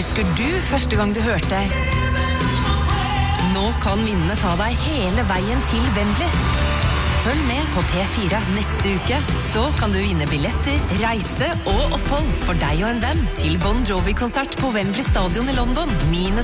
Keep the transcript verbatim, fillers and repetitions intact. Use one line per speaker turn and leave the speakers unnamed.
Husker du første gang du hørte Nå kan minnene ta deg hele veien til Wembley. Følg med på P fire neste uke, så kan du vinne billetter, reise og opphold for deg og en venn til Bon Jovi-konsert på Wembley Stadion i London niende